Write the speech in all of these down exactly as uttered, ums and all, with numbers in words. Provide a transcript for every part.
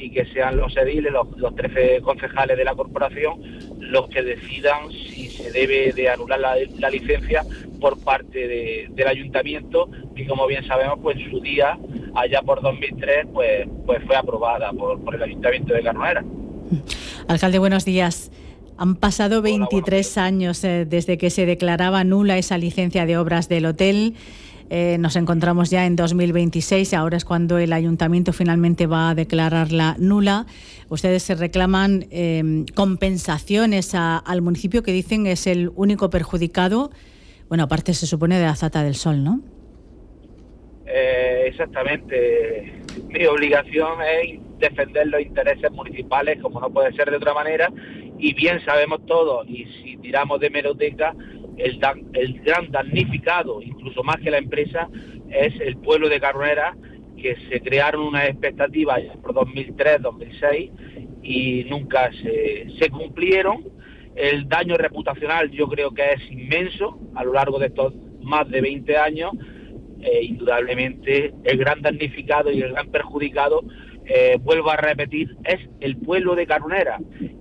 y que sean los ediles, los, los trece concejales de la corporación, los que decidan si se debe de anular la, la licencia por parte de, del ayuntamiento, que como bien sabemos, pues en su día, allá por dos mil tres, pues, pues fue aprobada por, por el ayuntamiento de Carbonera. Alcalde, buenos días. Han pasado veintitrés Hola, años eh, desde que se declaraba nula esa licencia de obras del hotel. Eh, nos encontramos ya en dos mil veintiséis, ahora es cuando el ayuntamiento finalmente va a declararla nula. Ustedes se reclaman eh, compensaciones a, al municipio, que dicen es el único perjudicado. Bueno, aparte se supone de Azata del Sol, ¿no? Eh, exactamente. Mi obligación es defender los intereses municipales, como no puede ser de otra manera, y bien sabemos todos, y si tiramos de hemeroteca, el, dan, el gran damnificado, incluso más que la empresa, es el pueblo de Carbonera, que se crearon unas expectativas por dos mil tres, dos mil seis y nunca se, se cumplieron. El daño reputacional yo creo que es inmenso a lo largo de estos más de veinte años. Eh, indudablemente el gran damnificado y el gran perjudicado, eh, vuelvo a repetir, es el pueblo de Carbonera.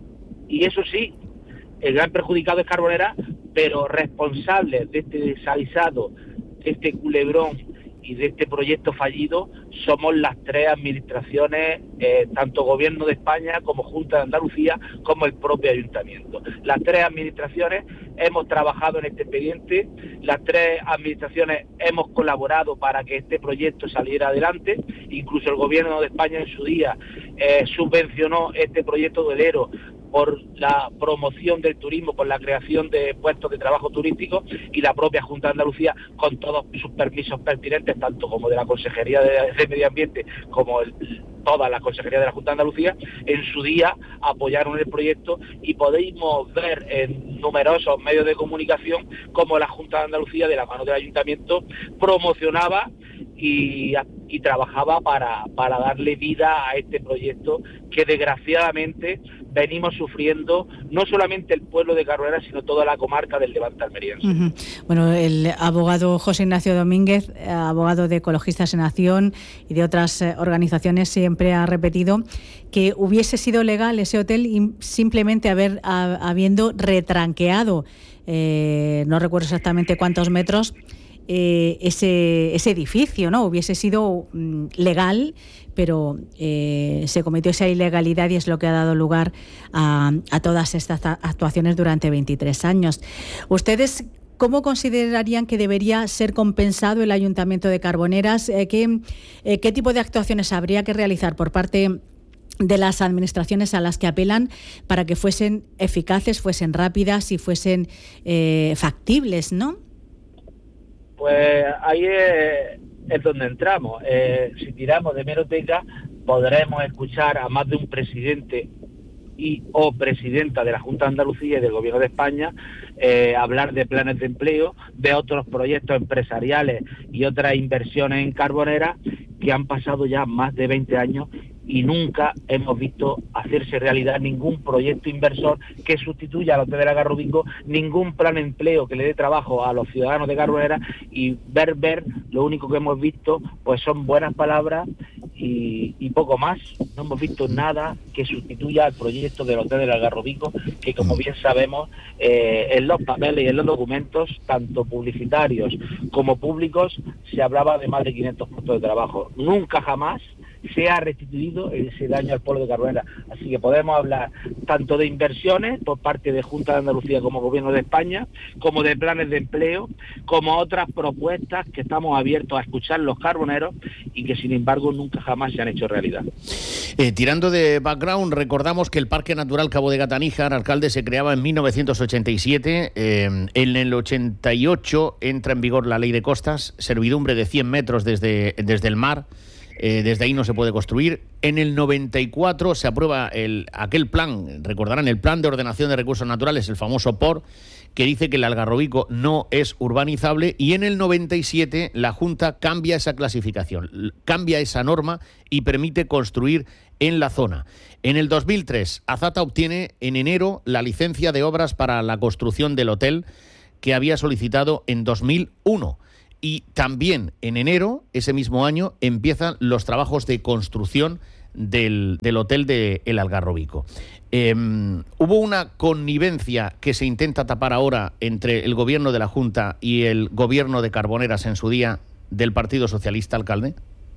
Y eso sí, el gran perjudicado es Carbonera, pero responsables de este desaguisado, de este culebrón y de este proyecto fallido somos las tres administraciones, eh, tanto Gobierno de España como Junta de Andalucía, como el propio Ayuntamiento. Las tres administraciones hemos trabajado en este expediente, las tres administraciones hemos colaborado para que este proyecto saliera adelante, incluso el Gobierno de España en su día eh, subvencionó este proyecto hotelero por la promoción del turismo, por la creación de puestos de trabajo turísticos, y la propia Junta de Andalucía, con todos sus permisos pertinentes, tanto como de la Consejería de, de Medio Ambiente como el, toda la Consejería de la Junta de Andalucía, en su día apoyaron el proyecto, y podemos ver en numerosos medios de comunicación cómo la Junta de Andalucía, de la mano del Ayuntamiento, promocionaba y, y trabajaba para, para darle vida a este proyecto que desgraciadamente venimos sufriendo no solamente el pueblo de Carbonera, sino toda la comarca del Levante almeriense. Uh-huh. Bueno, el abogado José Ignacio Domínguez, abogado de Ecologistas en Acción y de otras organizaciones, siempre ha repetido que hubiese sido legal ese hotel simplemente haber a, habiendo retranqueado, eh, no recuerdo exactamente cuántos metros, eh, ese, ese edificio, ¿no? Hubiese sido mm, legal, pero eh, se cometió esa ilegalidad y es lo que ha dado lugar a, a todas estas actuaciones durante veintitrés años. ¿Ustedes cómo considerarían que debería ser compensado el Ayuntamiento de Carboneras? Eh, ¿qué, eh, ¿Qué tipo de actuaciones habría que realizar por parte de las administraciones a las que apelan para que fuesen eficaces, fuesen rápidas y fuesen eh, factibles, ¿no? Pues ahí es, es donde entramos. Eh, si tiramos de hemeroteca, podremos escuchar a más de un presidente y o presidenta de la Junta de Andalucía y del Gobierno de España eh, hablar de planes de empleo, de otros proyectos empresariales y otras inversiones en Carbonera, que han pasado ya más de veinte años y nunca hemos visto hacerse realidad ningún proyecto inversor que sustituya al Hotel del Algarrobico, ningún plan de empleo que le dé trabajo a los ciudadanos de Carbonera, y ver, ver, lo único que hemos visto pues son buenas palabras y, y poco más. No hemos visto nada que sustituya al proyecto del Hotel del Algarrobico, que como bien sabemos, eh, en los papeles y en los documentos, tanto publicitarios como públicos, se hablaba de más de quinientos puestos de trabajo. Nunca jamás se ha restituido ese daño al pueblo de Carbonera. Así que podemos hablar tanto de inversiones por parte de Junta de Andalucía como Gobierno de España, como de planes de empleo, como otras propuestas que estamos abiertos a escuchar los carboneros y que sin embargo nunca jamás se han hecho realidad. Eh, tirando de background, recordamos que el Parque Natural Cabo de Gata-Níjar, alcalde, se creaba en mil novecientos ochenta y siete. Eh, en el ochenta y ocho entra en vigor la Ley de Costas, servidumbre de cien metros desde, desde el mar. Eh, desde ahí no se puede construir. En el noventa y cuatro se aprueba el, aquel plan, recordarán, el Plan de Ordenación de Recursos Naturales, el famoso P O R, que dice que el Algarrobico no es urbanizable, y en el noventa y siete la Junta cambia esa clasificación, cambia esa norma y permite construir en la zona. En el dos mil tres, Azata obtiene en enero la licencia de obras para la construcción del hotel que había solicitado en dos mil uno. Y también en enero, ese mismo año, empiezan los trabajos de construcción del, del hotel de El Algarrobico. Eh, ¿Hubo una connivencia que se intenta tapar ahora entre el gobierno de la Junta y el gobierno de Carboneras en su día del Partido Socialista, alcalde?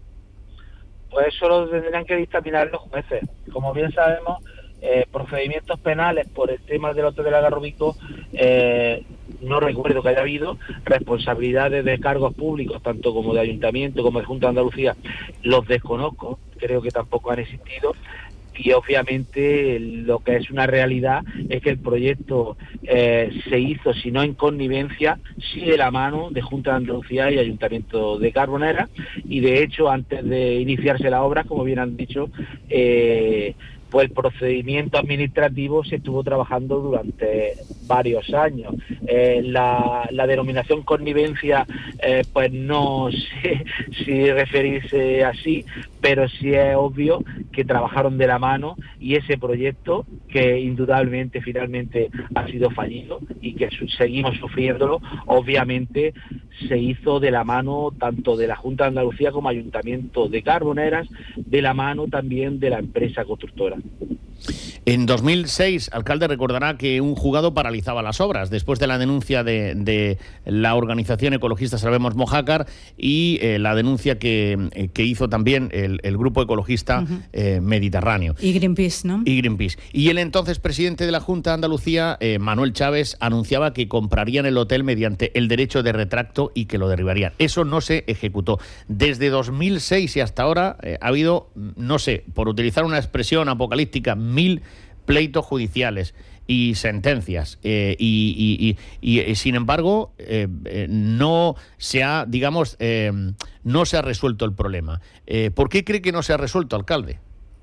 Pues eso lo tendrán que dictaminar los jueces. Como bien sabemos, eh, procedimientos penales por el tema del hotel del Algarrobico, eh, no recuerdo que haya habido. Responsabilidades de cargos públicos, tanto como de Ayuntamiento como de Junta de Andalucía, los desconozco, creo que tampoco han existido. Y obviamente lo que es una realidad es que el proyecto eh, se hizo, si no en connivencia, sí de la mano de Junta de Andalucía y Ayuntamiento de Carbonera, y de hecho antes de iniciarse la obra, como bien han dicho, eh, pues el procedimiento administrativo se estuvo trabajando durante varios años. Eh, la, la denominación connivencia, eh, pues no sé si referirse así, pero sí es obvio que trabajaron de la mano, y ese proyecto, que indudablemente finalmente ha sido fallido y que su- seguimos sufriéndolo, obviamente se hizo de la mano tanto de la Junta de Andalucía como Ayuntamiento de Carboneras, de la mano también de la empresa constructora. En dos mil seis, alcalde, recordará que un juzgado paralizaba las obras después de la denuncia de, de la organización ecologista Salvemos Mojácar y eh, la denuncia que, eh, que hizo también el, el grupo ecologista uh-huh. eh, Mediterráneo. Y Greenpeace, ¿no? Y Greenpeace. Y el entonces presidente de la Junta de Andalucía, eh, Manuel Chávez, anunciaba que comprarían el hotel mediante el derecho de retracto y que lo derribarían. Eso no se ejecutó. Desde dos mil seis y hasta ahora eh, ha habido, no sé, por utilizar una expresión apocalíptica, mil pleitos judiciales y sentencias eh, y, y, y, y sin embargo eh, eh, no se ha, digamos, eh, no se ha resuelto el problema. Eh, ¿Por qué cree que no se ha resuelto, alcalde?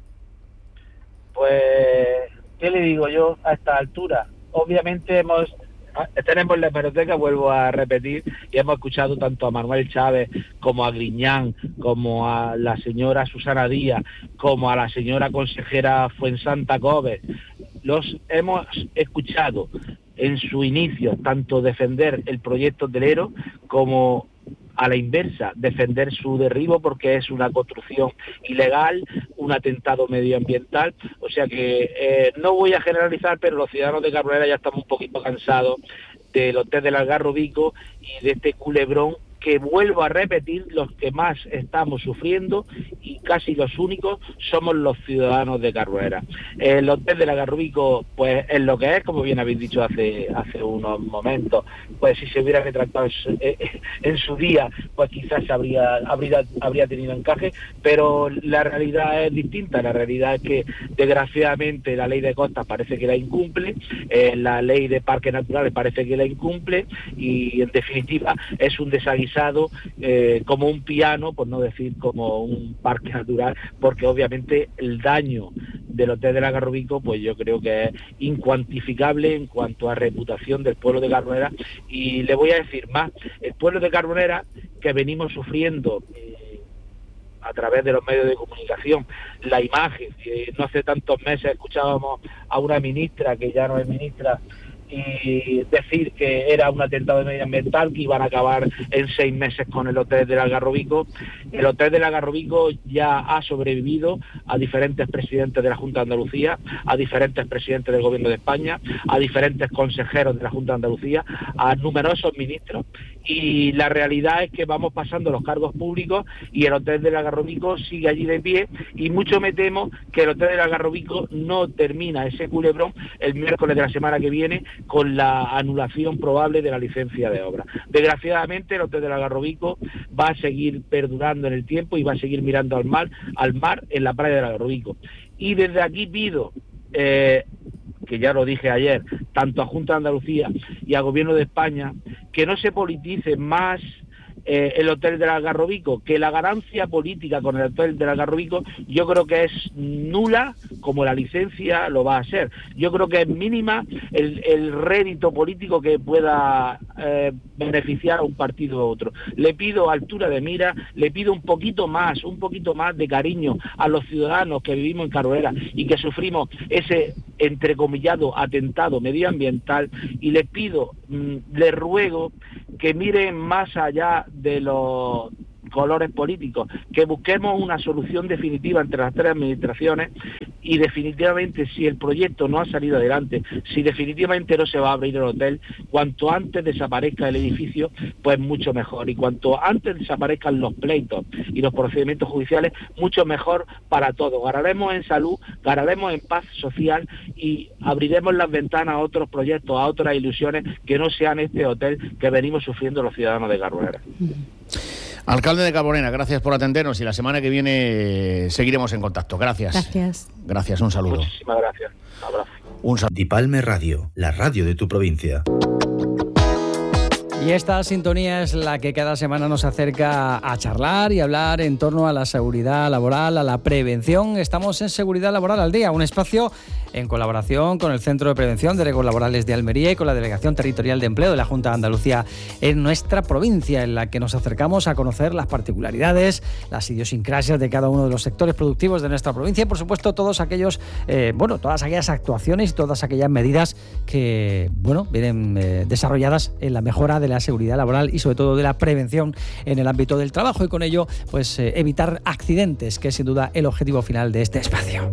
Pues, ¿qué le digo yo a esta altura? Obviamente hemos tenemos la hemeroteca, vuelvo a repetir, y hemos escuchado tanto a Manuel Chávez como a Griñán, como a la señora Susana Díaz, como a la señora consejera Fuensanta Coves. Los hemos escuchado en su inicio tanto defender el proyecto hotelero como a la inversa, defender su derribo porque es una construcción ilegal, un atentado medioambiental. O sea que eh, no voy a generalizar, pero los ciudadanos de Carbonera ya estamos un poquito cansados del hotel del Algarrobico y de este culebrón que, vuelvo a repetir, los que más estamos sufriendo y casi los únicos somos los ciudadanos de Carbonera. El hotel del Algarrobico pues es lo que es, como bien habéis dicho hace hace unos momentos. Pues si se hubiera retractado en, en su día, pues quizás habría, habría habría tenido encaje, pero la realidad es distinta. La realidad es que desgraciadamente la ley de costas parece que la incumple, eh, la ley de parques naturales parece que la incumple, y en definitiva es un desaguisado eh, como un piano, por no decir como un parque natural, porque obviamente el daño del hotel del Algarrobico pues yo creo que es incuantificable en cuanto a reputación del pueblo de Carbonera. Y le voy a decir más, el pueblo de Carbonera, que venimos sufriendo eh, a través de los medios de comunicación la imagen, eh, no hace tantos meses escuchábamos a una ministra, que ya no es ministra, y decir que era un atentado medioambiental, que iban a acabar en seis meses con el hotel del Algarrobico. El hotel del Algarrobico ya ha sobrevivido a diferentes presidentes de la Junta de Andalucía, a diferentes presidentes del Gobierno de España, a diferentes consejeros de la Junta de Andalucía, a numerosos ministros, y la realidad es que vamos pasando los cargos públicos y el hotel del Algarrobico sigue allí de pie, y mucho me temo que el hotel del Algarrobico no termina ese culebrón el miércoles de la semana que viene con la anulación probable de la licencia de obra. Desgraciadamente el hotel del Algarrobico va a seguir perdurando en el tiempo y va a seguir mirando al mar, al mar en la playa del Algarrobico. Y desde aquí pido, eh, que ya lo dije ayer, tanto a Junta de Andalucía y al Gobierno de España, que no se politice más eh, el hotel del Algarrobico, que la ganancia política con el hotel del Algarrobico yo creo que es nula, como la licencia lo va a ser. Yo creo que es mínima el, el rédito político que pueda eh, beneficiar a un partido u otro. Le pido altura de mira, le pido un poquito más, un poquito más de cariño a los ciudadanos que vivimos en Carbonera y que sufrimos ese entrecomillado atentado medioambiental, y les pido, mmm, les ruego que miren más allá de los colores políticos, que busquemos una solución definitiva entre las tres administraciones y definitivamente si el proyecto no ha salido adelante, si definitivamente no se va a abrir el hotel, cuanto antes desaparezca el edificio, pues mucho mejor, y cuanto antes desaparezcan los pleitos y los procedimientos judiciales, mucho mejor para todos. Ganaremos en salud, ganaremos en paz social y abriremos las ventanas a otros proyectos, a otras ilusiones que no sean este hotel que venimos sufriendo los ciudadanos de Carbonera. Alcalde de Carbonera, gracias por atendernos y la semana que viene seguiremos en contacto. Gracias. Gracias. Gracias, un saludo. Muchísimas gracias. Un abrazo. Un saludo. Dipalme Radio, la radio de tu provincia. Y esta sintonía es la que cada semana nos acerca a charlar y hablar en torno a la seguridad laboral, a la prevención. Estamos en Seguridad Laboral al Día, un espacio en colaboración con el Centro de Prevención de Riesgos Laborales de Almería y con la Delegación Territorial de Empleo de la Junta de Andalucía en nuestra provincia, en la que nos acercamos a conocer las particularidades, las idiosincrasias de cada uno de los sectores productivos de nuestra provincia y, por supuesto, todos aquellos, eh, bueno, todas aquellas actuaciones y todas aquellas medidas que, bueno, vienen eh, desarrolladas en la mejora de la seguridad laboral y, sobre todo, de la prevención en el ámbito del trabajo y, con ello, pues eh, evitar accidentes, que es sin duda el objetivo final de este espacio.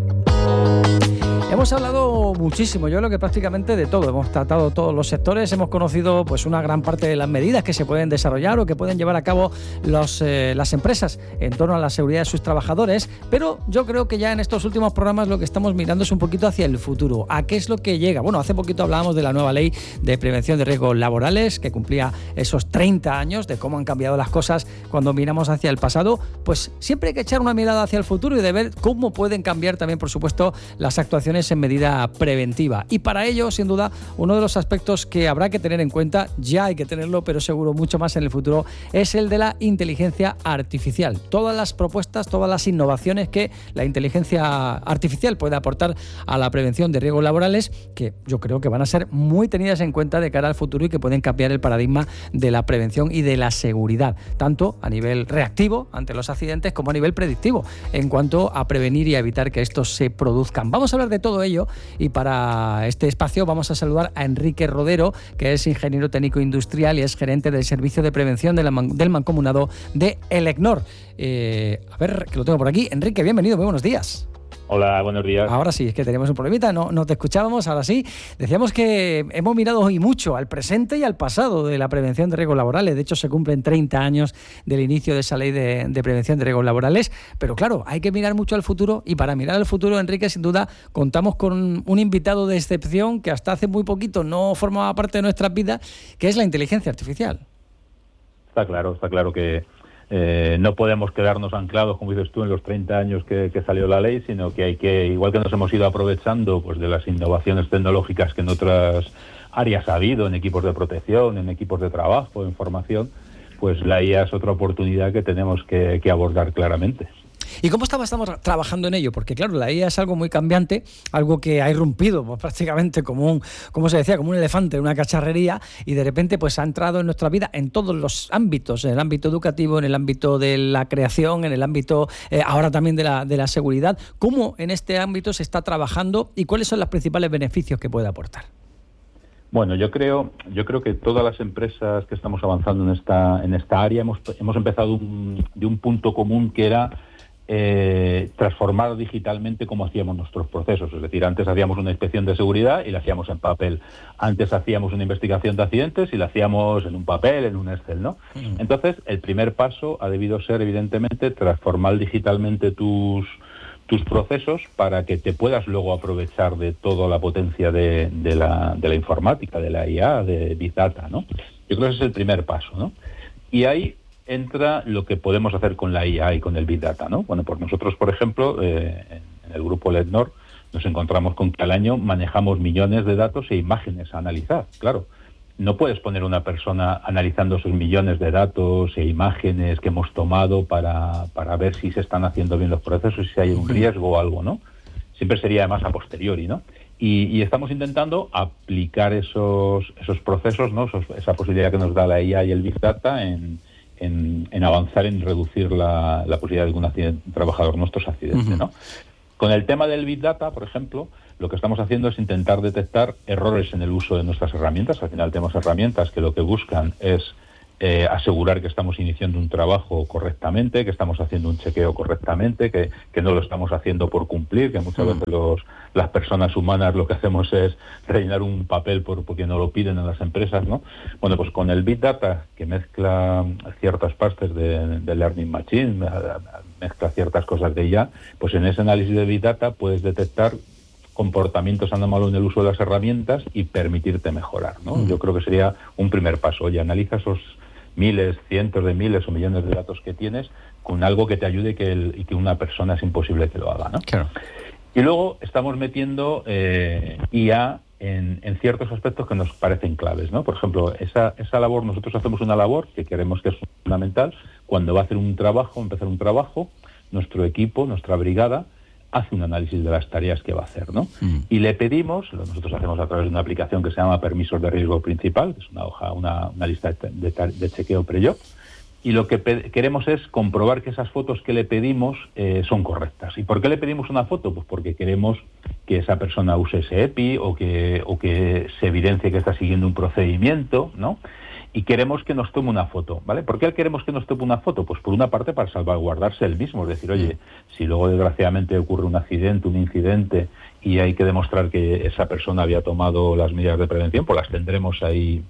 Hemos hablado muchísimo, yo creo que prácticamente de todo, hemos tratado todos los sectores, hemos conocido pues una gran parte de las medidas que se pueden desarrollar o que pueden llevar a cabo los, eh, las empresas en torno a la seguridad de sus trabajadores, pero yo creo que ya en estos últimos programas lo que estamos mirando es un poquito hacia el futuro, a qué es lo que llega. Bueno, hace poquito hablábamos de la nueva ley de prevención de riesgos laborales que cumplía esos treinta años, de cómo han cambiado las cosas cuando miramos hacia el pasado. Pues siempre hay que echar una mirada hacia el futuro y de ver cómo pueden cambiar también, por supuesto, las actuaciones en medida preventiva. Y para ello, sin duda, uno de los aspectos que habrá que tener en cuenta, ya hay que tenerlo, pero seguro mucho más en el futuro, es el de la inteligencia artificial. Todas las propuestas, todas las innovaciones que la inteligencia artificial puede aportar a la prevención de riesgos laborales, que yo creo que van a ser muy tenidas en cuenta de cara al futuro y que pueden cambiar el paradigma de la prevención y de la seguridad, tanto a nivel reactivo ante los accidentes como a nivel predictivo en cuanto a prevenir y a evitar que estos se produzcan. Vamos a hablar de todo ello y para este espacio vamos a saludar a Enrique Rodero, que es ingeniero técnico industrial y es gerente del Servicio de Prevención de la man- del Mancomunado de Elecnor. Eh, a ver, que lo tengo por aquí. Enrique, bienvenido, muy buenos días. Hola, buenos días. Ahora sí, es que teníamos un problemita, no, no te escuchábamos, ahora sí. Decíamos que hemos mirado hoy mucho al presente y al pasado de la prevención de riesgos laborales. De hecho, se cumplen treinta años del inicio de esa ley de, de prevención de riesgos laborales. Pero claro, hay que mirar mucho al futuro y para mirar al futuro, Enrique, sin duda, contamos con un invitado de excepción que hasta hace muy poquito no formaba parte de nuestras vidas, que es la inteligencia artificial. Está claro, está claro que Eh, no podemos quedarnos anclados, como dices tú, en los treinta años que, que salió la ley, sino que hay que, igual que nos hemos ido aprovechando pues de las innovaciones tecnológicas que en otras áreas ha habido, en equipos de protección, en equipos de trabajo, en formación, pues la I A es otra oportunidad que tenemos que, que abordar claramente. ¿Y cómo estamos, estamos trabajando en ello? Porque claro, la I A es algo muy cambiante, algo que ha irrumpido pues, prácticamente como un, como se decía, como un elefante en una cacharrería y de repente pues ha entrado en nuestra vida en todos los ámbitos, en el ámbito educativo, en el ámbito de la creación, en el ámbito eh, ahora también de la, de la seguridad. ¿Cómo en este ámbito se está trabajando y cuáles son los principales beneficios que puede aportar? Bueno, yo creo, yo creo que todas las empresas que estamos avanzando en esta, en esta área hemos, hemos empezado un, de un punto común que era Eh, transformar digitalmente cómo hacíamos nuestros procesos. Es decir, antes hacíamos una inspección de seguridad y la hacíamos en papel. Antes hacíamos una investigación de accidentes y la hacíamos en un papel, en un Excel, ¿no? Mm. Entonces, el primer paso ha debido ser, evidentemente, transformar digitalmente tus, tus procesos para que te puedas luego aprovechar de toda la potencia de, de, la, de la informática, de la I A, de Big Data, ¿no? Yo creo que ese es el primer paso, ¿no? Y ahí entra lo que podemos hacer con la I A y con el Big Data, ¿no? Bueno, pues nosotros, por ejemplo, eh, en el grupo Elecnor nos encontramos con que al año manejamos millones de datos e imágenes a analizar. Claro, no puedes poner una persona analizando esos millones de datos e imágenes que hemos tomado para, para ver si se están haciendo bien los procesos, si hay un riesgo o algo, ¿no? Siempre sería además a posteriori, ¿no? Y, y estamos intentando aplicar esos, esos procesos, ¿no? Esos, esa posibilidad que nos da la I A y el Big Data en En, en avanzar en reducir la, la posibilidad de que un, accidente, un trabajador nuestro se accidente, ¿no? Con el tema del Big Data, por ejemplo, lo que estamos haciendo es intentar detectar errores en el uso de nuestras herramientas. Al final tenemos herramientas que lo que buscan es eh, asegurar que estamos iniciando un trabajo correctamente, que estamos haciendo un chequeo correctamente, que, que no lo estamos haciendo por cumplir, que muchas veces los, las personas humanas lo que hacemos es rellenar un papel por, porque no lo piden en las empresas, ¿no? Bueno, pues con el Big Data, que mezcla ciertas partes de, de Learning Machine, mezcla ciertas cosas de I A, pues en ese análisis de Big Data puedes detectar comportamientos anómalos en el uso de las herramientas y permitirte mejorar, ¿no? Mm. Yo creo que sería un primer paso. Oye, analiza esos miles, cientos de miles o millones de datos que tienes con algo que te ayude que el, y que una persona es imposible que lo haga, ¿no? Claro. Y luego estamos metiendo eh, I A en, en ciertos aspectos que nos parecen claves, ¿no? Por ejemplo, esa, esa labor, nosotros hacemos una labor que queremos que es fundamental. Cuando va a hacer un trabajo, empezar un trabajo, nuestro equipo, nuestra brigada, hace un análisis de las tareas que va a hacer, ¿no? Mm. Y le pedimos, nosotros hacemos a través de una aplicación que se llama Permisos de Riesgo Principal, que es una hoja, una, una lista de, de, de chequeo pre-job, y lo que pe- queremos es comprobar que esas fotos que le pedimos eh, son correctas. ¿Y por qué le pedimos una foto? Pues porque queremos que esa persona use ese E P I o que, o que se evidencie que está siguiendo un procedimiento, ¿no? Y queremos que nos tome una foto, ¿vale? ¿Por qué queremos que nos tome una foto? Pues por una parte para salvaguardarse él mismo, es decir, oye, si luego desgraciadamente ocurre un accidente, un incidente y hay que demostrar que esa persona había tomado las medidas de prevención, pues las tendremos ahí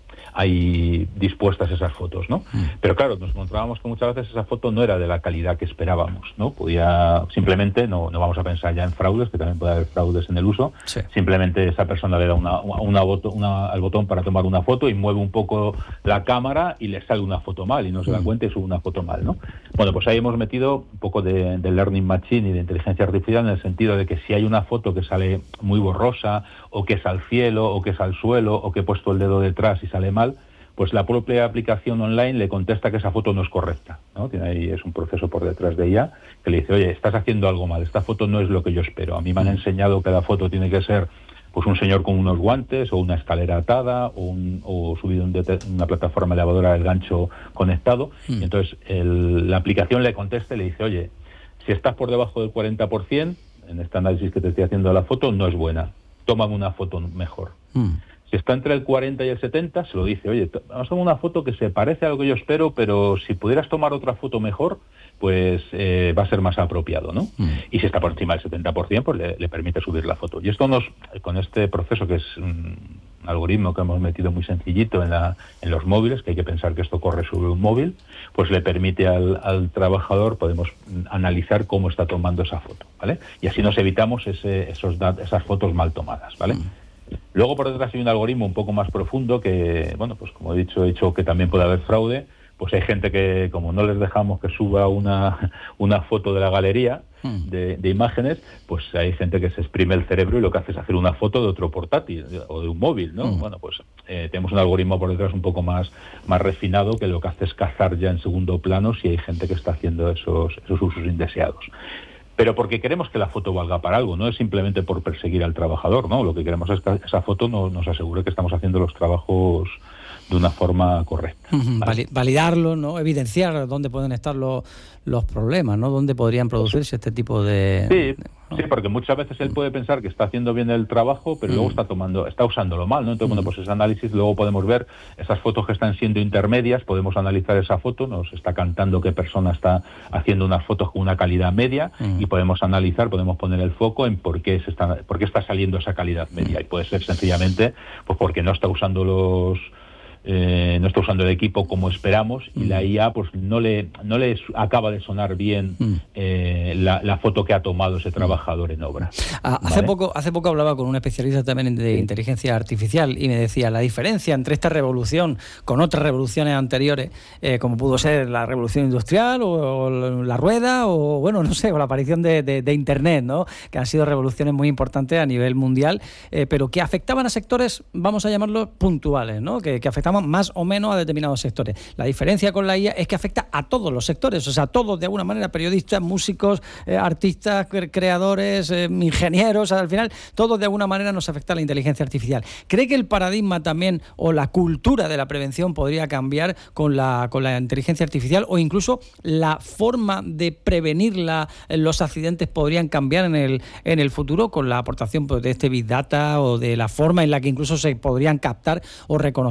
ahí dispuestas esas fotos, ¿no? Mm. Pero claro, nos encontrábamos que muchas veces esa foto no era de la calidad que esperábamos, ¿no? Podía, simplemente, no, no vamos a pensar ya en fraudes, que también puede haber fraudes en el uso, sí. Simplemente esa persona le da una, una, una, una, al botón para tomar una foto y mueve un poco la cámara y le sale una foto mal y no se da cuenta y sube una foto mal, ¿no? Bueno, pues ahí hemos metido un poco de, de Learning Machine y de inteligencia artificial en el sentido de que si hay una foto que sale muy borrosa o que es al cielo o que es al suelo o que he puesto el dedo detrás y sale mal, pues la propia aplicación online le contesta que esa foto no es correcta, ¿no? Tiene ahí, es un proceso por detrás de ella que le dice, oye, estás haciendo algo mal, esta foto no es lo que yo espero. A mí me han enseñado que la foto tiene que ser pues un señor con unos guantes o una escalera atada o, un, o subido en una plataforma elevadora del gancho conectado. Mm. Y entonces el, la aplicación le contesta y le dice, oye, si estás por debajo del cuarenta por ciento, en este análisis que te estoy haciendo de la foto, no es buena. Tómame una foto mejor. Mm. Si está entre el cuarenta y el setenta, se lo dice, oye, vamos a tomar una foto que se parece a lo que yo espero, pero si pudieras tomar otra foto mejor, pues eh, va a ser más apropiado, ¿no? Mm. Y si está por encima del setenta por ciento, pues le, le permite subir la foto. Y esto nos, con este proceso, que es un algoritmo que hemos metido muy sencillito en, la, en los móviles, que hay que pensar que esto corre sobre un móvil, pues le permite al, al trabajador, podemos analizar cómo está tomando esa foto, ¿vale? Y así nos evitamos ese, esos dat- esas fotos mal tomadas, ¿vale? Mm. Luego por detrás hay un algoritmo un poco más profundo que, bueno, pues como he dicho, he dicho que también puede haber fraude, pues hay gente que, como no les dejamos que suba una, una foto de la galería de, de imágenes, pues hay gente que se exprime el cerebro y lo que hace es hacer una foto de otro portátil o de un móvil, ¿no? Mm. Bueno, pues eh, tenemos un algoritmo por detrás un poco más, más refinado que lo que hace es cazar ya en segundo plano si hay gente que está haciendo esos, esos usos indeseados. Pero porque queremos que la foto valga para algo, no es simplemente por perseguir al trabajador, ¿no? Lo que queremos es que esa foto no, nos asegure que estamos haciendo los trabajos de una forma correcta. ¿Vale? Validarlo, ¿no? Evidenciar dónde pueden estar los, los problemas, ¿no? Dónde podrían producirse este tipo de... Sí, ¿no? Sí, porque muchas veces él puede pensar que está haciendo bien el trabajo, pero mm. luego está tomando, está usándolo mal, ¿no? Entonces, mm. bueno, pues ese análisis luego podemos ver esas fotos que están siendo intermedias, podemos analizar esa foto, nos está cantando qué persona está haciendo unas fotos con una calidad media mm. y podemos analizar, podemos poner el foco en por qué se está, por qué está saliendo esa calidad media. Mm. Y puede ser sencillamente pues porque no está usando los... Eh, no está usando el equipo como esperamos y mm. la I A pues no le no le acaba de sonar bien mm. eh, la, la foto que ha tomado ese trabajador en obra. Ah, ¿vale? Hace poco hace poco hablaba con un especialista también de sí. inteligencia artificial y me decía la diferencia entre esta revolución con otras revoluciones anteriores, eh, como pudo ser la revolución industrial o, o la rueda o bueno, no sé, o la aparición de, de, de Internet, ¿no? Que han sido revoluciones muy importantes a nivel mundial, eh, pero que afectaban a sectores, vamos a llamarlos puntuales, ¿no? Que, que afectaban más o menos a determinados sectores. La diferencia con la I A es que afecta a todos los sectores, o sea, todos de alguna manera, periodistas, músicos, eh, artistas, creadores, eh, ingenieros, o sea, al final, todos de alguna manera nos afecta la inteligencia artificial. ¿Cree que el paradigma también o la cultura de la prevención podría cambiar con la, con la inteligencia artificial o incluso la forma de prevenir la, los accidentes podrían cambiar en el, en el futuro con la aportación pues, de este Big Data o de la forma en la que incluso se podrían captar o reconocer estos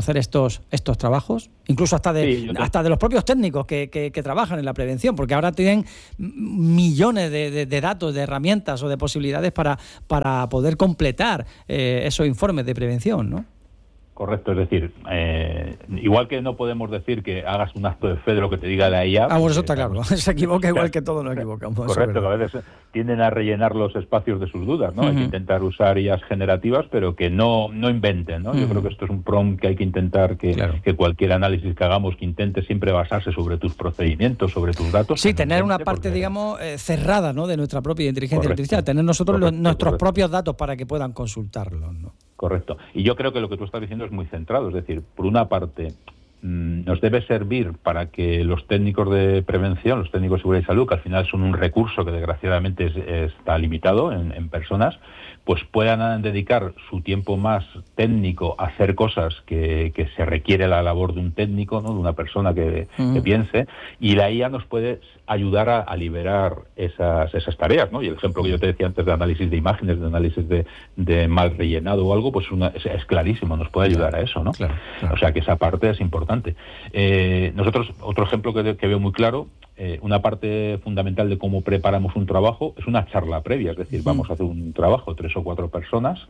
estos estos trabajos, incluso hasta de sí, te... hasta de los propios técnicos que, que, que trabajan en la prevención, porque ahora tienen millones de, de, de datos, de herramientas o de posibilidades para, para poder completar eh, esos informes de prevención, ¿no? Correcto, es decir, eh, igual que no podemos decir que hagas un acto de fe de lo que te diga la I A... Ah, bueno, eso está eh, claro, se equivoca igual que todos nos equivocamos. Correcto, que a veces tienden a rellenar los espacios de sus dudas, ¿no? Uh-huh. Hay que intentar usar I As generativas, pero que no, no inventen, ¿no? Uh-huh. Yo creo que esto es un prompt que hay que intentar que, claro. que cualquier análisis que hagamos, que intente siempre basarse sobre tus procedimientos, sobre tus datos. Sí, tener una parte, porque... digamos, eh, cerrada, ¿no?, de nuestra propia inteligencia correcto. artificial, tener nosotros correcto, los, nuestros correcto. propios datos para que puedan consultarlos, ¿no? Correcto. Y yo creo que lo que tú estás diciendo es muy centrado. Es decir, por una parte, mmm, nos debe servir para que los técnicos de prevención, los técnicos de seguridad y salud, que al final son un recurso que desgraciadamente es, está limitado en, en personas, pues puedan dedicar su tiempo más técnico a hacer cosas que, que se requiere la labor de un técnico, ¿no?, de una persona que, uh-huh. que piense, y la I A nos puede ayudar a, a liberar esas, esas tareas, ¿no? Y el ejemplo que yo te decía antes de análisis de imágenes, de análisis de, de mal rellenado o algo, pues una, es, es clarísimo, nos puede ayudar a eso, ¿no? Claro, claro. O sea que esa parte es importante. Eh, nosotros, otro ejemplo que, que veo muy claro, eh, una parte fundamental de cómo preparamos un trabajo es una charla previa, es decir, uh-huh. vamos a hacer un trabajo, tres o cuatro personas,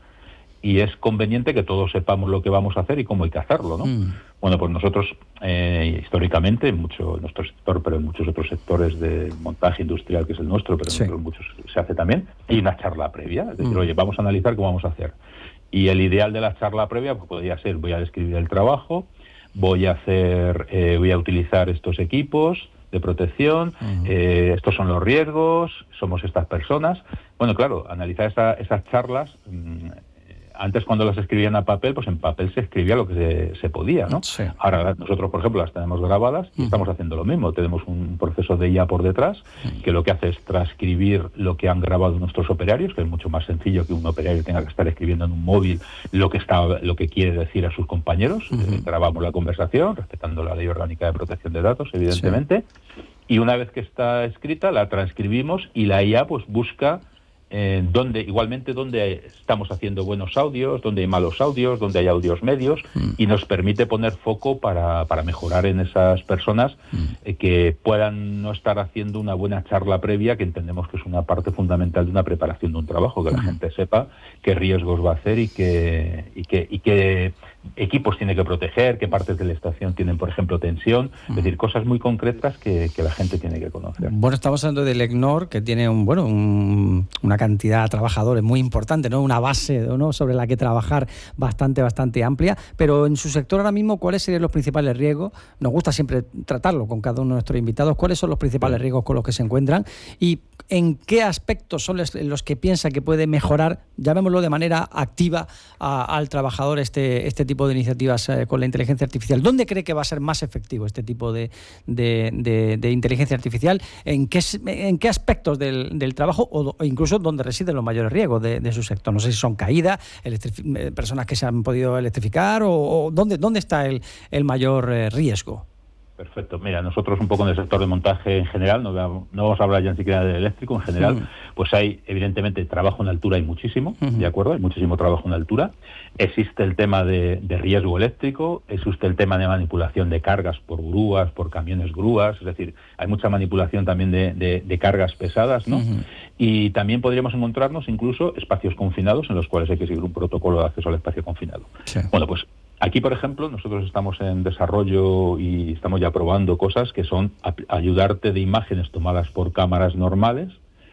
y es conveniente que todos sepamos lo que vamos a hacer y cómo hay que hacerlo, ¿no? Mm. Bueno, pues nosotros, eh, históricamente, mucho en nuestro sector, pero en muchos otros sectores de montaje industrial, que es el nuestro, pero sí. en muchos se hace también, hay una charla previa, es decir, mm. oye, vamos a analizar cómo vamos a hacer. Y el ideal de la charla previa pues, podría ser, voy a describir el trabajo, voy a hacer, eh, voy a utilizar estos equipos de protección, uh-huh. eh, estos son los riesgos, somos estas personas. Bueno, claro, analizar esa, esas charlas, mmm, antes cuando las escribían a papel, pues en papel se escribía lo que se, se podía, ¿no? Sí. Ahora nosotros, por ejemplo, las tenemos grabadas y uh-huh. estamos haciendo lo mismo. Tenemos un proceso de I A por detrás uh-huh. que lo que hace es transcribir lo que han grabado nuestros operarios, que es mucho más sencillo que un operario tenga que estar escribiendo en un móvil lo que está, lo que quiere decir a sus compañeros. Uh-huh. Eh, grabamos la conversación, respetando la Ley Orgánica de Protección de Datos, evidentemente. Sí. Y una vez que está escrita, la transcribimos y la I A pues busca Eh, donde igualmente donde estamos haciendo buenos audios, donde hay malos audios, donde hay audios medios mm. y nos permite poner foco para, para mejorar en esas personas mm. eh, que puedan no estar haciendo una buena charla previa, que entendemos que es una parte fundamental de una preparación de un trabajo, que mm. la gente sepa qué riesgos va a hacer y qué y qué y qué equipos tiene que proteger, qué partes de la estación tienen, por ejemplo, tensión, es decir, cosas muy concretas que, que la gente tiene que conocer. Bueno, estamos hablando del ECNOR, que tiene un bueno un, una cantidad de trabajadores muy importante, ¿no? Una base, ¿no?, sobre la que trabajar bastante, bastante amplia, pero en su sector ahora mismo, ¿cuáles serían los principales riesgos? Nos gusta siempre tratarlo con cada uno de nuestros invitados. ¿Cuáles son los principales riesgos con los que se encuentran? Y ¿en qué aspectos son los que piensa que puede mejorar, llamémoslo de manera activa, a, al trabajador este, este tipo de iniciativas eh, con la inteligencia artificial? ¿Dónde cree que va a ser más efectivo este tipo de, de, de, de inteligencia artificial? ¿En qué, en qué aspectos del, del trabajo o, o incluso dónde residen los mayores riesgos de, de su sector? No sé si son caídas, electric- personas que se han podido electrificar o, o dónde, dónde está el, el mayor eh, riesgo. Perfecto. Mira, nosotros un poco en el sector de montaje en general, no, no vamos a hablar ya ni siquiera del eléctrico, en general, uh-huh. pues hay, evidentemente, trabajo en altura, hay muchísimo, uh-huh. ¿de acuerdo? Hay muchísimo trabajo en altura. Existe el tema de, de riesgo eléctrico, existe el tema de manipulación de cargas por grúas, por camiones grúas, es decir, hay mucha manipulación también de, de, de cargas pesadas, ¿no? Uh-huh. Y también podríamos encontrarnos incluso espacios confinados en los cuales hay que seguir un protocolo de acceso al espacio confinado. Sí. Bueno, pues aquí, por ejemplo, nosotros estamos en desarrollo y estamos ya probando cosas que son ayudarte de imágenes tomadas por cámaras normales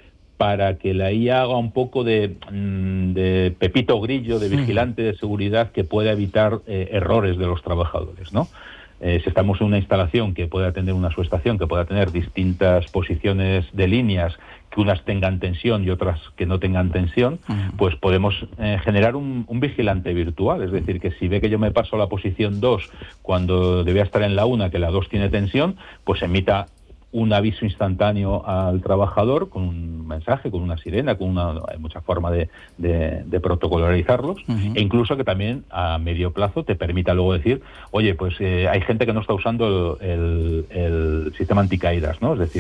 para que la I A haga un poco de, de pepito grillo, de vigilante de seguridad que pueda evitar eh, errores de los trabajadores, ¿no? Eh, si estamos en una instalación que pueda tener una subestación, que pueda tener distintas posiciones de líneas, que unas tengan tensión y otras que no tengan tensión, uh-huh. pues podemos eh, generar un, un vigilante virtual. Es decir, que si ve que yo me paso a la posición dos cuando debía estar en la una, que la dos tiene tensión, pues emita un aviso instantáneo al trabajador con un mensaje, con una sirena, con una hay mucha forma de, de, de protocolarizarlos, uh-huh. e incluso que también a medio plazo te permita luego decir, oye, pues eh, hay gente que no está usando el, el, el sistema anticaídas, ¿no? Es decir,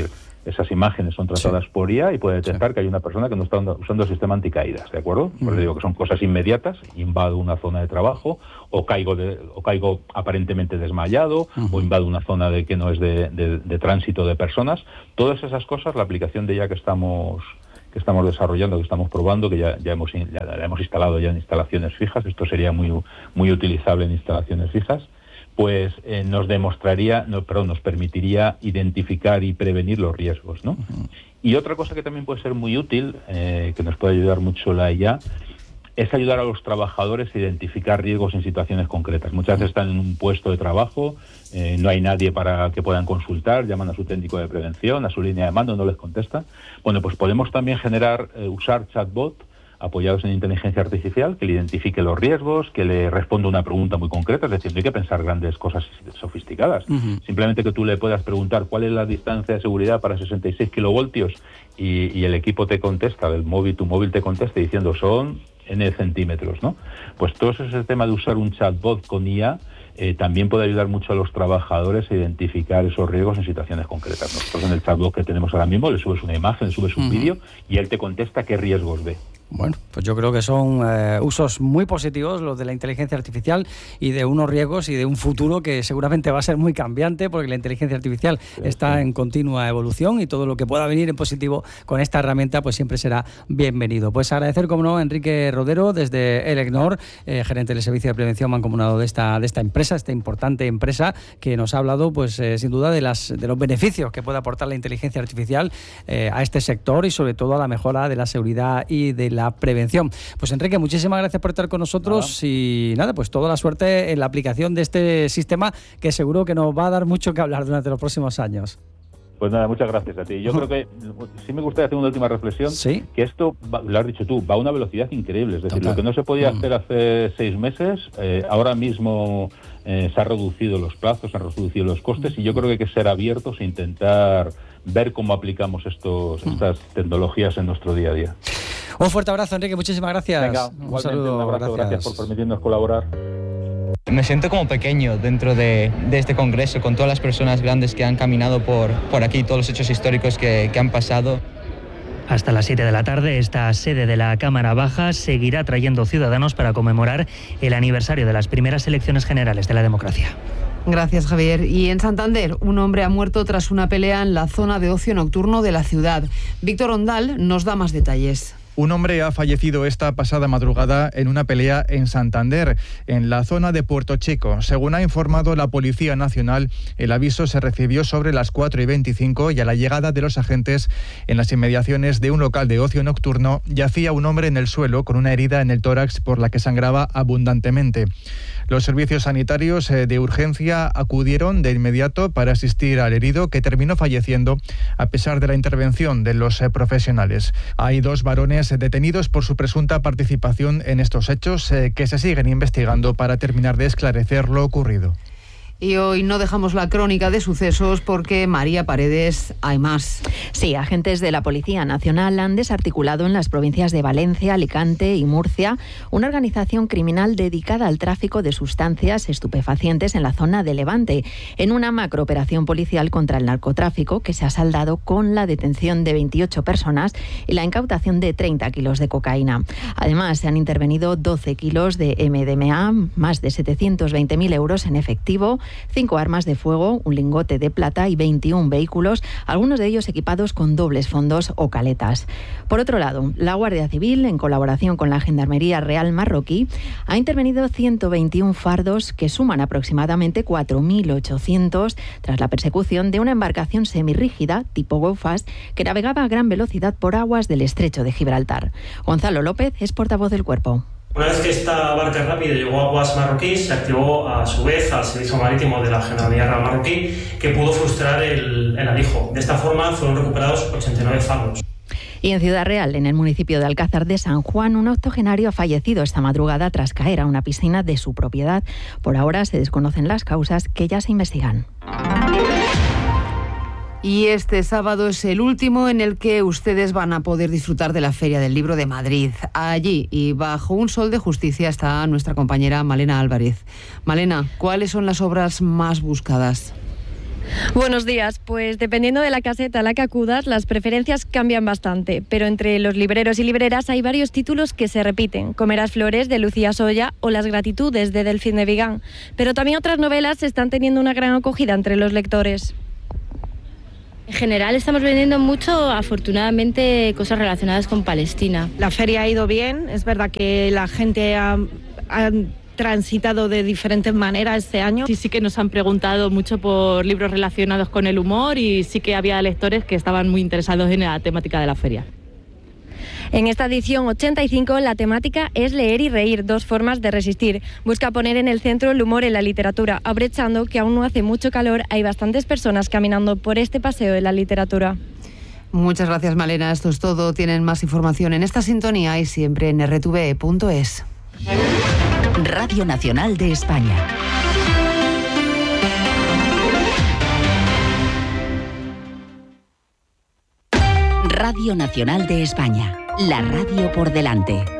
esas imágenes son tratadas sí. por I A y puede detectar sí. que hay una persona que no está usando el sistema anticaídas, ¿de acuerdo? Uh-huh. Pues digo que son cosas inmediatas, invado una zona de trabajo, o caigo de, o caigo aparentemente desmayado, uh-huh. o invado una zona de que no es de, de, de tránsito de personas. Todas esas cosas, la aplicación de I A que estamos que estamos desarrollando, que estamos probando, que ya, ya hemos ya, ya hemos instalado ya en instalaciones fijas, esto sería muy muy utilizable en instalaciones fijas, pues eh, nos demostraría, no, perdón, nos permitiría identificar y prevenir los riesgos, ¿no? Uh-huh. Y otra cosa que también puede ser muy útil, eh, que nos puede ayudar mucho la I A, es ayudar a los trabajadores a identificar riesgos en situaciones concretas. Muchas veces están en un puesto de trabajo, eh, no hay nadie para que puedan consultar, llaman a su técnico de prevención, a su línea de mando, no les contesta. Bueno, pues podemos también generar, eh, usar chatbot apoyados en inteligencia artificial, que le identifique los riesgos, que le responda una pregunta muy concreta, es decir, no hay que pensar grandes cosas sofisticadas. Uh-huh. Simplemente que tú le puedas preguntar cuál es la distancia de seguridad para sesenta y seis kilovoltios y, y el equipo te contesta, del móvil, tu móvil te contesta diciendo son N centímetros, ¿no? Pues todo ese tema de usar un chatbot con I A eh, también puede ayudar mucho a los trabajadores a identificar esos riesgos en situaciones concretas. Nosotros en el chatbot que tenemos ahora mismo le subes una imagen, le subes un uh-huh. vídeo y él te contesta qué riesgos ve. Bueno, pues yo creo que son eh, usos muy positivos los de la inteligencia artificial y de unos riesgos y de un futuro que seguramente va a ser muy cambiante, porque la inteligencia artificial sí, está sí. en continua evolución y todo lo que pueda venir en positivo con esta herramienta pues siempre será bienvenido. Pues agradecer, como no, a Enrique Rodero desde Elecnor, eh, gerente del Servicio de Prevención mancomunado de esta, de esta empresa, esta importante empresa que nos ha hablado pues eh, sin duda de, las, de los beneficios que puede aportar la inteligencia artificial eh, a este sector y sobre todo a la mejora de la seguridad y de la prevención. Pues Enrique, muchísimas gracias por estar con nosotros nada. y nada, pues toda la suerte en la aplicación de este sistema que seguro que nos va a dar mucho que hablar durante los próximos años. Pues nada, muchas gracias a ti. Yo creo que sí me gustaría hacer una última reflexión, ¿Sí? que esto, va, lo has dicho tú, va a una velocidad increíble. Es decir, Total. lo que no se podía mm. hacer hace seis meses, eh, ahora mismo eh, se han reducido los plazos, se han reducido los costes, y yo creo que hay que ser abiertos e intentar ver cómo aplicamos estos, estas tecnologías en nuestro día a día. Un fuerte abrazo, Enrique, muchísimas gracias. Venga, un saludo, un abrazo, gracias. gracias por permitirnos colaborar. Me siento como pequeño dentro de, de este congreso, con todas las personas grandes que han caminado por, por aquí, todos los hechos históricos que, que han pasado. Hasta las siete de la tarde, esta sede de la Cámara Baja seguirá trayendo ciudadanos para conmemorar el aniversario de las primeras elecciones generales de la democracia. Gracias, Javier. Y en Santander, un hombre ha muerto tras una pelea en la zona de ocio nocturno de la ciudad. Víctor Ondal nos da más detalles. Un hombre ha fallecido esta pasada madrugada en una pelea en Santander, en la zona de Puerto Chico. Según ha informado la Policía Nacional, el aviso se recibió sobre las cuatro y veinticinco y a la llegada de los agentes en las inmediaciones de un local de ocio nocturno yacía un hombre en el suelo con una herida en el tórax por la que sangraba abundantemente. Los servicios sanitarios de urgencia acudieron de inmediato para asistir al herido, que terminó falleciendo a pesar de la intervención de los profesionales. Hay dos varones detenidos por su presunta participación en estos hechos eh, que se siguen investigando para terminar de esclarecer lo ocurrido. Y hoy no dejamos la crónica de sucesos porque, María Paredes, hay más. Sí, agentes de la Policía Nacional han desarticulado en las provincias de Valencia, Alicante y Murcia una organización criminal dedicada al tráfico de sustancias estupefacientes en la zona de Levante, en una macrooperación policial contra el narcotráfico que se ha saldado con la detención de veintiocho personas y la incautación de treinta kilos de cocaína. Además, se han intervenido doce kilos de eme de eme a, más de setecientos veinte mil euros en efectivo, cinco armas de fuego, un lingote de plata y veintiún vehículos, algunos de ellos equipados con dobles fondos o caletas. Por otro lado, la Guardia Civil, en colaboración con la Gendarmería Real marroquí, ha intervenido ciento veintiún fardos que suman aproximadamente cuatro mil ochocientos tras la persecución de una embarcación semirrígida tipo Go Fast que navegaba a gran velocidad por aguas del Estrecho de Gibraltar. Gonzalo López es portavoz del cuerpo. Una vez que esta barca rápida llegó a aguas marroquíes, se activó a su vez al servicio marítimo de la Gendarmería Real marroquí, que pudo frustrar el, el alijo. De esta forma fueron recuperados ochenta y nueve fardos. Y en Ciudad Real, en el municipio de Alcázar de San Juan, un octogenario ha fallecido esta madrugada tras caer a una piscina de su propiedad. Por ahora se desconocen las causas, que ya se investigan. Y este sábado es el último en el que ustedes van a poder disfrutar de la Feria del Libro de Madrid. Allí y bajo un sol de justicia está nuestra compañera Malena Álvarez. Malena, ¿cuáles son las obras más buscadas? Buenos días. Pues dependiendo de la caseta a la que acudas, las preferencias cambian bastante, pero entre los libreros y libreras hay varios títulos que se repiten. Comerás flores, de Lucía Soya, o Las gratitudes, de Delfín de Vigán. Pero también otras novelas están teniendo una gran acogida entre los lectores. En general estamos vendiendo mucho, afortunadamente, cosas relacionadas con Palestina. La feria ha ido bien, es verdad que la gente ha... ha transitado de diferentes maneras este año. Sí, sí que nos han preguntado mucho por libros relacionados con el humor y sí que había lectores que estaban muy interesados en la temática de la feria. En esta edición ochenta y cinco la temática es leer y reír, dos formas de resistir. Busca poner en el centro el humor en la literatura, aprovechando que aún no hace mucho calor, hay bastantes personas caminando por este paseo de la literatura. Muchas gracias, Malena. Esto es todo. Tienen más información en esta sintonía y siempre en erre te ve punto es. Radio Nacional de España. Radio Nacional de España. La radio por delante.